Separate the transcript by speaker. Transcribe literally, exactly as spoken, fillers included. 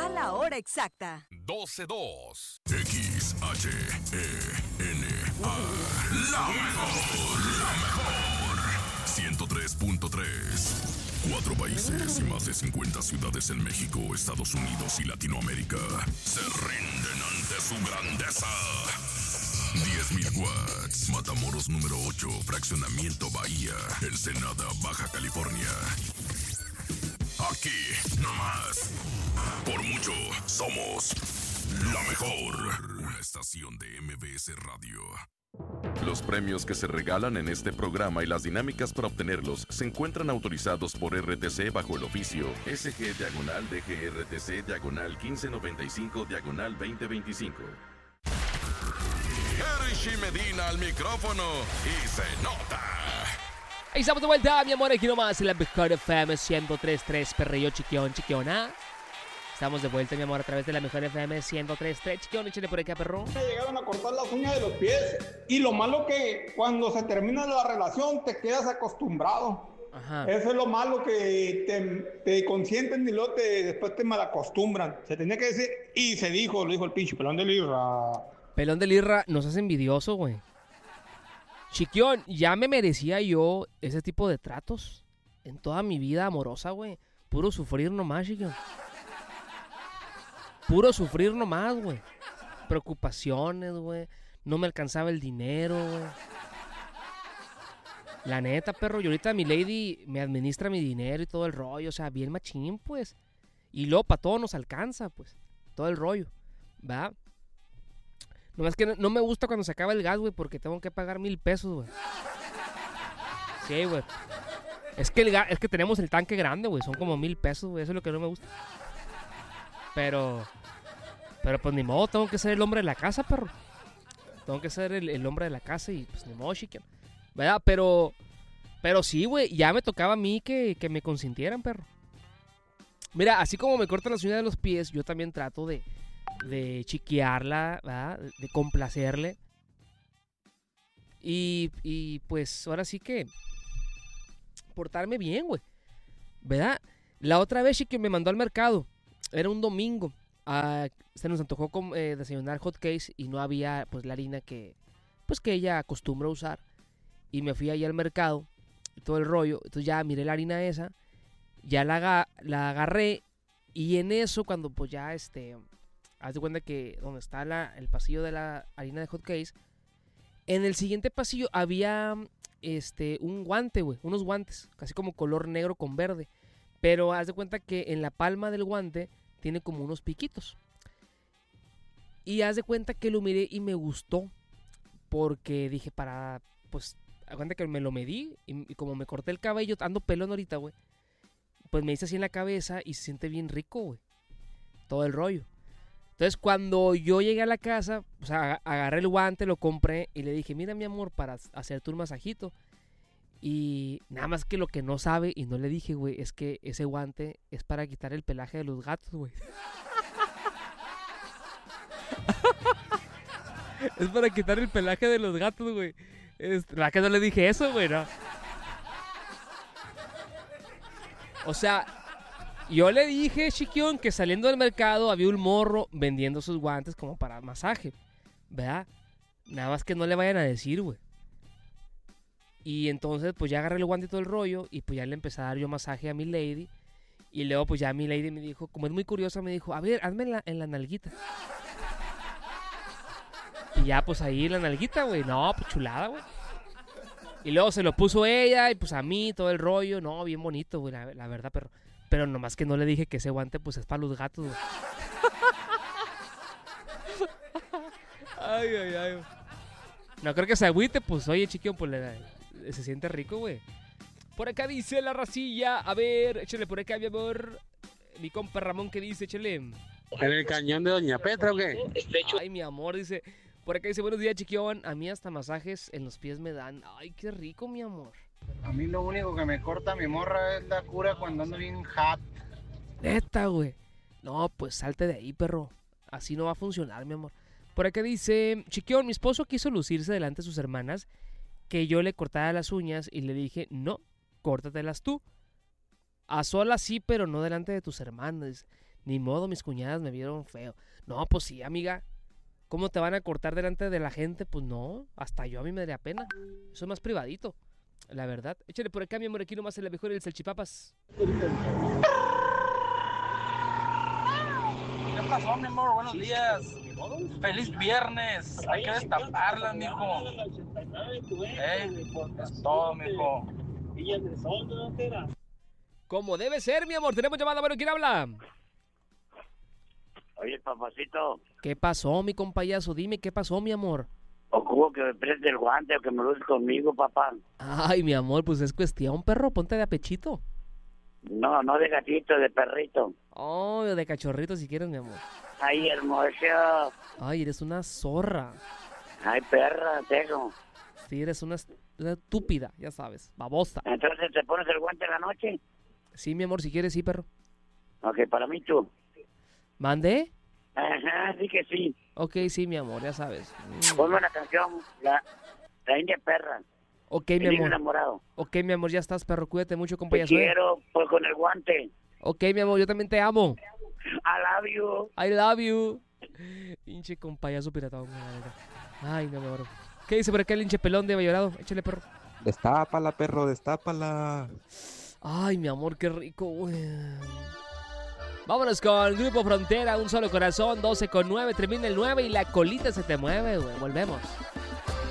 Speaker 1: da la hora exacta.
Speaker 2: doce dos. X H E N A. La mejor. La mejor. ciento tres punto tres. Cuatro países y más de cincuenta ciudades en México, Estados Unidos y Latinoamérica se rinden ante su grandeza. diez mil watts. Matamoros número ocho. Fraccionamiento Bahía. Ensenada, Baja California. Aquí, nomás. Por mucho, somos la mejor. Una estación de M B S Radio. Los premios que se regalan en este programa y las dinámicas para obtenerlos se encuentran autorizados por R T C bajo el oficio S G diagonal D G R T C diagonal quince noventa y cinco diagonal veinte veinticinco. Erishi Medina al micrófono y se nota.
Speaker 3: Ahí estamos de vuelta, mi amor, aquí nomás en la mejor F M ciento tres punto tres, perrillo chiquión, chiquiona. Estamos de vuelta, mi amor, a través de la mejor F M ciento tres punto tres, chiquión, échale por acá, perro.
Speaker 4: Me llegaron a cortar las uñas de los pies y lo malo que cuando se termina la relación te quedas acostumbrado. Ajá. Eso es lo malo, que te, te consienten y luego te, después te malacostumbran. Se tenía que decir y se dijo, lo dijo el pinche pelón de lirra.
Speaker 3: Pelón de lirra, nos hace envidioso, güey. Chiquión, ya me merecía yo ese tipo de tratos en toda mi vida amorosa, güey. Puro sufrir nomás, chiquión. Puro sufrir nomás, güey. Preocupaciones, güey. No me alcanzaba el dinero, güey. La neta, perro. Y ahorita mi lady me administra mi dinero y todo el rollo. O sea, bien machín, pues. Y luego para todo nos alcanza, pues. Todo el rollo. ¿Va? Nomás que no, no me gusta cuando se acaba el gas, güey, porque tengo que pagar mil pesos, güey. Sí, güey. Es que, el gas, es que tenemos el tanque grande, güey. Son como mil pesos, güey. Eso es lo que no me gusta. Pero... Pero pues ni modo, tengo que ser el hombre de la casa, perro. Tengo que ser el, el hombre de la casa y pues ni modo, chiquión. ¿Verdad? Pero... Pero sí, güey. Ya me tocaba a mí que, que me consintieran, perro. Mira, así como me cortan las uñas de los pies, yo también trato de... de chiquearla, ¿verdad? De complacerle. Y, y pues ahora sí que portarme bien, güey, ¿verdad? La otra vez que me mandó al mercado, era un domingo, uh, se nos antojó con, eh, desayunar hot cakes y no había pues la harina que pues que ella acostumbra usar. Y me fui allá al mercado y todo el rollo. Entonces ya miré la harina esa, ya la, la agarré y en eso cuando pues ya este... haz de cuenta que donde está la, el pasillo de la harina de hot cakes, en el siguiente pasillo había este un guante, güey, unos guantes, casi como color negro con verde. Pero haz de cuenta que en la palma del guante tiene como unos piquitos. Y haz de cuenta que lo miré y me gustó. Porque dije para, pues, haz de cuenta que me lo medí y, y como me corté el cabello, ando pelón ahorita, güey. Pues me hice así en la cabeza y se siente bien rico, güey. Todo el rollo. Entonces, cuando yo llegué a la casa, o sea, agarré el guante, lo compré y le dije, mira, mi amor, para hacerte un masajito. Y nada más que lo que no sabe, y no le dije, güey, es que ese guante es para quitar el pelaje de los gatos, güey. Es para quitar el pelaje de los gatos, güey. Es, ¿verdad que no le dije eso, güey? No. O sea... Yo le dije, chiquión, que saliendo del mercado había un morro vendiendo sus guantes como para masaje, ¿verdad? Nada más que no le vayan a decir, güey. Y entonces, pues ya agarré el guante y todo el rollo y pues ya le empecé a dar yo masaje a mi lady. Y luego, pues ya mi lady me dijo, como es muy curiosa, me dijo, a ver, hazme en la, en la nalguita. Y ya, pues ahí en la nalguita, güey. No, pues chulada, güey. Y luego se lo puso ella y pues a mí todo el rollo. No, bien bonito, güey, la, la verdad, pero... Pero nomás que no le dije que ese guante pues es para los gatos, güey. Ay, ay, ay. No creo que se agüite, pues oye, chiquión, pues le, se siente rico, güey. Por acá dice la racilla. A ver, échale por acá, mi amor. Mi compa Ramón, ¿qué dice? Échale.
Speaker 5: ¿En el cañón de Doña Petra o qué?
Speaker 3: Ay, mi amor, dice. Por acá dice, buenos días, chiquión. A mí hasta masajes en los pies me dan. Ay, qué rico, mi amor.
Speaker 5: A mí lo único que me corta mi morra es la cura cuando ando bien hot.
Speaker 3: Neta, güey. No, pues salte de ahí, perro. Así no va a funcionar, mi amor. Por acá dice, chiquión, mi esposo quiso lucirse delante de sus hermanas que yo le cortara las uñas y le dije, no, córtatelas tú. A solas sí, pero no delante de tus hermanas. Ni modo, mis cuñadas me vieron feo. No, pues sí, amiga. ¿Cómo te van a cortar delante de la gente? Pues no, hasta yo a mí me daría pena. Eso es más privadito, la verdad. Échale por acá, mi amor, aquí nomás el mejor y el salchipapas.
Speaker 1: ¿Qué pasó, mi amor? Buenos días. Feliz viernes. Hay que destaparlas, mijo. Eh, es todo, mijo.
Speaker 3: Como debe ser, mi amor. Tenemos llamada, bueno, ¿quién habla?
Speaker 6: Oye, papacito.
Speaker 3: ¿Qué pasó, mi compayazo? Dime, ¿qué pasó, mi amor?
Speaker 6: Ocupo que me preste el guante o que me lo uses conmigo, papá.
Speaker 3: Ay, mi amor, pues es cuestión, perro. Ponte de apechito.
Speaker 6: No, no de gatito, de perrito.
Speaker 3: Oh, de cachorrito si quieres, mi amor.
Speaker 6: Ay, hermoso.
Speaker 3: Ay, eres una zorra.
Speaker 6: Ay, perra, tengo.
Speaker 3: Sí, eres una, una estúpida, ya sabes, babosa.
Speaker 6: Entonces, ¿te pones el guante en la noche?
Speaker 3: Sí, mi amor, si quieres, sí, perro.
Speaker 6: Ok, para mí tú.
Speaker 3: ¿Mande?
Speaker 6: Ajá, sí que sí.
Speaker 3: Ok, sí, mi amor, ya sabes.
Speaker 6: Ponme una canción, la, la India Perra.
Speaker 3: Ok,
Speaker 6: el
Speaker 3: mi amor.
Speaker 6: Enamorado.
Speaker 3: Ok, mi amor, ya estás, perro. Cuídate mucho,
Speaker 6: Te
Speaker 3: compayazo.
Speaker 6: quiero, pues con el guante.
Speaker 3: Ok, mi amor, yo también te amo.
Speaker 6: I love you.
Speaker 3: I love you. Pinche compayazo piratado. Ay, no, mi amor. ¿Qué dice por acá el hinche pelón de Valladolid? Échale, perro.
Speaker 7: Destápala, perro, destápala.
Speaker 3: Ay, mi amor, qué rico, güey. Vámonos con Grupo Frontera, Un Solo Corazón, doce con nueve, termina el nueve y la colita se te mueve, güey. Volvemos.